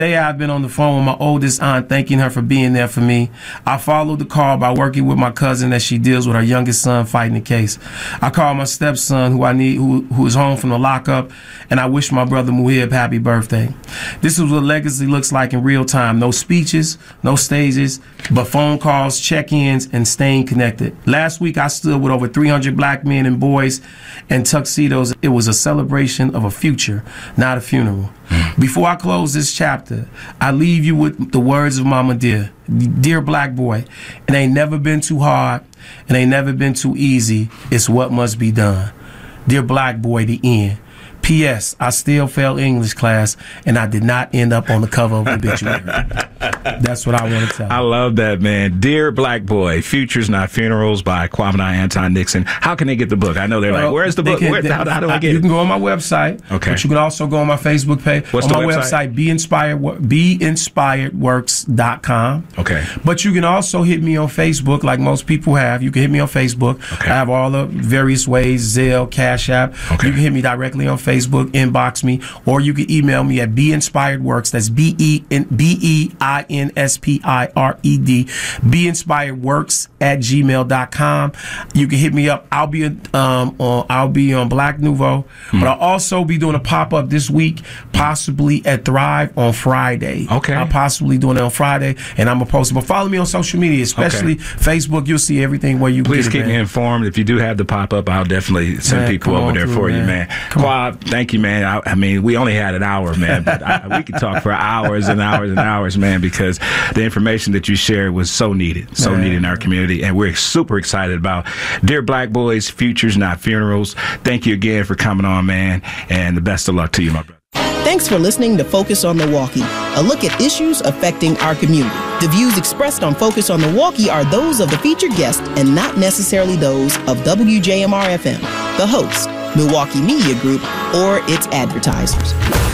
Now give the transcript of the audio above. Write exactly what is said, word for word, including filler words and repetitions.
Today I've been on the phone with my oldest aunt, thanking her for being there for me. I followed the call by working with my cousin as she deals with her youngest son fighting the case. I called my stepson, who I need, who who is home from the lockup, and I wish my brother Muhib happy birthday. This is what legacy looks like in real time. No speeches, no stages, but phone calls, check-ins, and staying connected. Last week I stood with over three hundred black men and boys in tuxedos. It was a celebration of a future, not a funeral. Before I close this chapter, I leave you with the words of Mama Dear. Dear black boy, it ain't never been too hard, it ain't never been too easy. It's what must be done. Dear black boy, the end. P S. I still failed English class, and I did not end up on the cover of Obituary. That's what I want to tell you. I love that, man. Dear Black Boy, Futures Not Funerals by Kwame Anton Nixon. How can they get the book? I know they're well, like, where's the book? Can, Where, they, how, how do I get you it? You can go on my website, okay. But you can also go on my Facebook page. What's on the my website? website, be inspired, be inspired works dot com. Okay. But you can also hit me on Facebook, like most people have. You can hit me on Facebook. Okay. I have all the various ways, Zelle, Cash App. Okay. You can hit me directly on Facebook, inbox me, or you can email me at Be Inspired Works. That's B E B E I N S P I R E D. Be Inspired Works at gmail dot com. You can hit me up. I'll be um on I'll be on Black Nouveau, hmm. but I'll also be doing a pop up this week, possibly at Thrive on Friday. Okay. I'll possibly doing it on Friday, and I'm gonna post it. But follow me on social media, especially okay. Facebook. You'll see everything where you. Please get keep it, me informed. If you do have the pop up, I'll definitely send man, people over there through, for man. you, man. Come Quab, thank you, man. I, I mean, we only had an hour, man, but I, we could talk for hours and hours and hours, man, because the information that you shared was so needed, so man. needed in our community, and we're super excited about Dear Black Boys, Futures Not Funerals. Thank you again for coming on, man, and the best of luck to you, my brother. Thanks for listening to Focus on Milwaukee, a look at issues affecting our community. The views expressed on Focus on Milwaukee are those of the featured guest and not necessarily those of W J M R F M, the host, Milwaukee Media Group, or its advertisers.